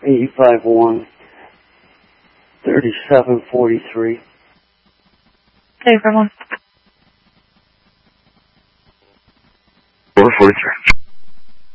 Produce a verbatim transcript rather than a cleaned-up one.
eight five one, three seven four three. Hey, everyone. four forty-three.